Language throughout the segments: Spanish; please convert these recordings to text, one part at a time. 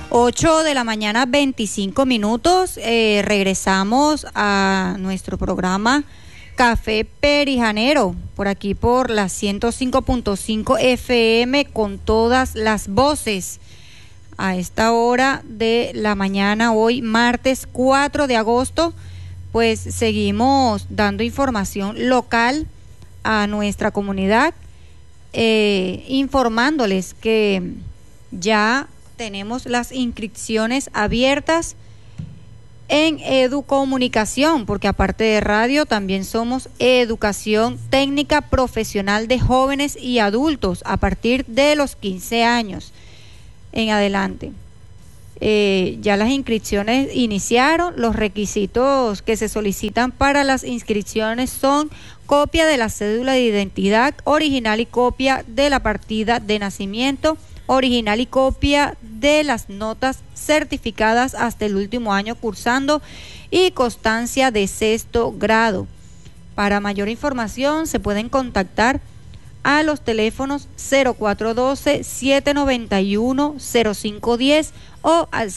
8 de la mañana, 25 minutos. Regresamos a nuestro programa Café Perijanero, por aquí por la 105.5 FM, con todas las voces. A esta hora de la mañana, hoy martes 4 de agosto, pues seguimos dando información local a nuestra comunidad, informándoles que ya tenemos las inscripciones abiertas en Educomunicación, porque aparte de radio también somos educación técnica profesional de jóvenes y adultos a partir de los 15 años en adelante. Ya las inscripciones iniciaron. Los requisitos que se solicitan para las inscripciones son copia de la cédula de identidad original y copia de la partida de nacimiento original y copia de las notas certificadas hasta el último año cursando y constancia de sexto grado. Para mayor información se pueden contactar a los teléfonos 0412-791-0510 o al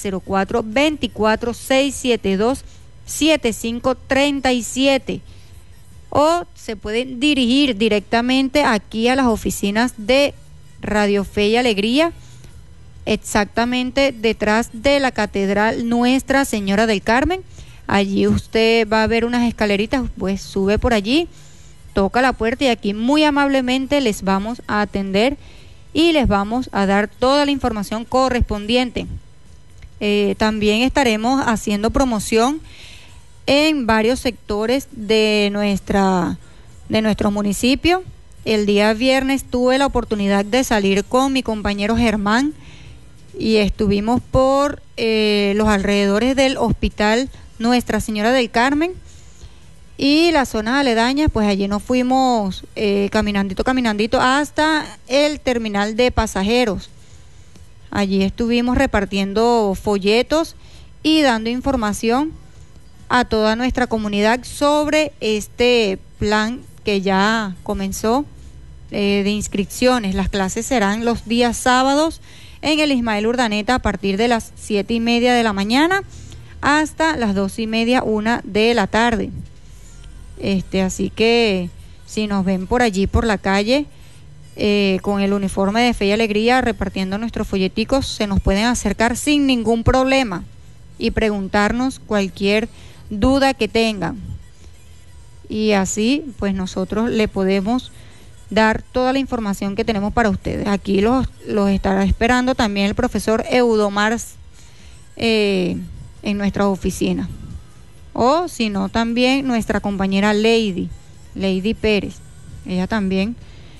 0424-672-7537, o se pueden dirigir directamente aquí a las oficinas de Radio Fe y Alegría, exactamente detrás de la Catedral Nuestra Señora del Carmen. Allí usted va a ver unas escaleritas, pues sube por allí, toca la puerta y aquí muy amablemente les vamos a atender y les vamos a dar toda la información correspondiente. También estaremos haciendo promoción en varios sectores de nuestro municipio. El día viernes tuve la oportunidad de salir con mi compañero Germán y estuvimos por los alrededores del Hospital Nuestra Señora del Carmen y las zonas aledañas. Pues allí nos fuimos caminandito hasta el terminal de pasajeros. Allí estuvimos repartiendo folletos y dando información a toda nuestra comunidad sobre este plan que ya comenzó de inscripciones. Las clases serán los días sábados en el Ismael Urdaneta a partir de las 7:30 de la mañana hasta las 2:30, 1 de la tarde. Así que si nos ven por allí por la calle con el uniforme de Fe y Alegría repartiendo nuestros folleticos, se nos pueden acercar sin ningún problema y preguntarnos cualquier duda que tengan. Y así, pues nosotros le podemos dar toda la información que tenemos para ustedes. Aquí los estará esperando también el profesor Eudomar en nuestra oficina. O si no, también nuestra compañera Lady Pérez. Ella también,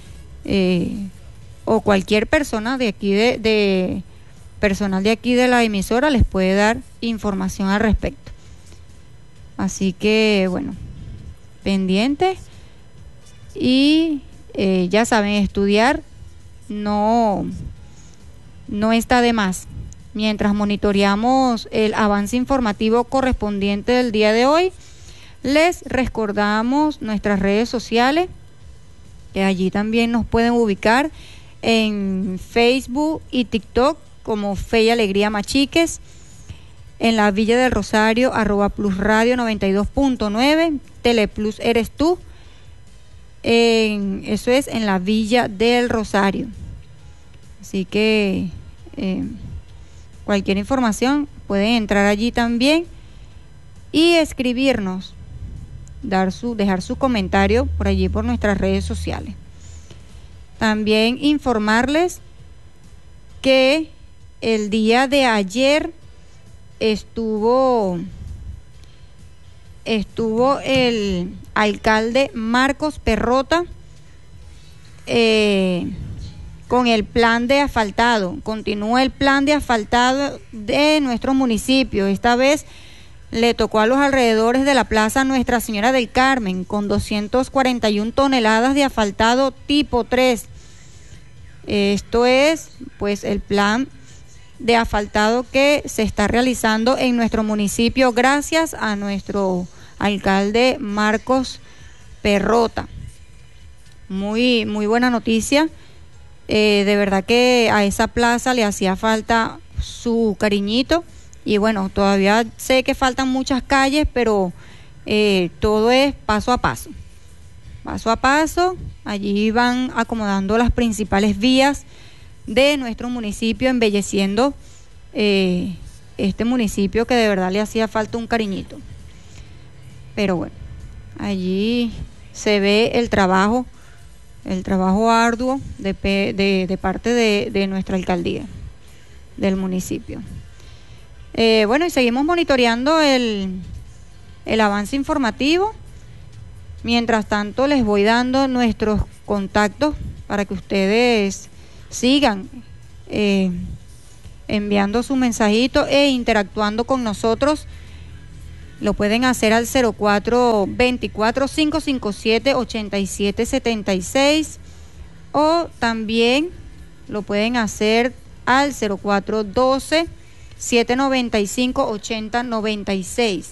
o cualquier persona de aquí, personal de aquí de la emisora, les puede dar información al respecto. Así que, bueno, pendientes y ya saben, estudiar no está de más. Mientras monitoreamos el avance informativo correspondiente del día de hoy, les recordamos nuestras redes sociales, que allí también nos pueden ubicar en Facebook y TikTok como Fe y Alegría Machiques, en la Villa del Rosario, @Plus Radio 92.9, Teleplus eres tú, eso es en la Villa del Rosario. Así que cualquier información pueden entrar allí también y escribirnos, dejar su comentario por allí por nuestras redes sociales. También informarles que el día de ayer estuvo el alcalde Marcos Perrota con el plan de asfaltado. Continúa el plan de asfaltado de nuestro municipio. Esta vez le tocó a los alrededores de la Plaza Nuestra Señora del Carmen con 241 toneladas de asfaltado tipo 3. Esto es pues el plan de asfaltado que se está realizando en nuestro municipio gracias a nuestro alcalde Marcos Perrota. Muy buena noticia. De verdad que a esa plaza le hacía falta su cariñito. Y bueno, todavía sé que faltan muchas calles, pero todo es paso a paso. Paso a paso, allí van acomodando las principales vías de nuestro municipio, embelleciendo este municipio que de verdad le hacía falta un cariñito. Pero bueno, allí se ve el trabajo arduo de parte de nuestra alcaldía, del municipio. Bueno, y seguimos monitoreando el avance informativo. Mientras tanto, les voy dando nuestros contactos para que ustedes sigan enviando su mensajito e interactuando con nosotros. Lo pueden hacer al 0424-557-8776 o también lo pueden hacer al 0412-795-8096.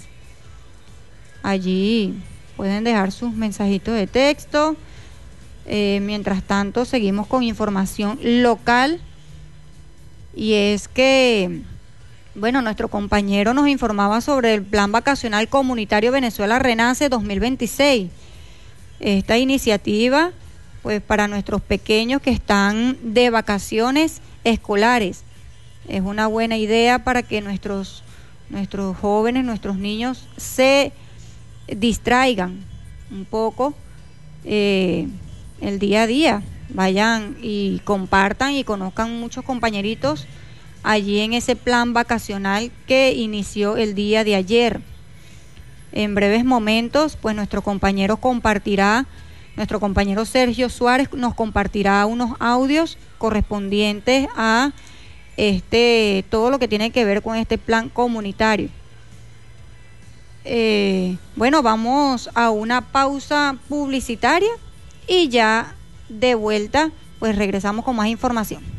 Allí pueden dejar sus mensajitos de texto. Mientras tanto, seguimos con información local. Y es que, bueno, nuestro compañero nos informaba sobre el Plan Vacacional Comunitario Venezuela Renace 2026. Esta iniciativa, pues para nuestros pequeños que están de vacaciones escolares, es una buena idea para que nuestros jóvenes, nuestros niños se distraigan un poco el día a día, vayan y compartan y conozcan muchos compañeritos allí en ese plan vacacional que inició el día de ayer. En breves momentos, pues nuestro compañero Sergio Suárez nos compartirá unos audios correspondientes a todo lo que tiene que ver con este plan comunitario. Bueno, vamos a una pausa publicitaria y ya de vuelta pues regresamos con más información.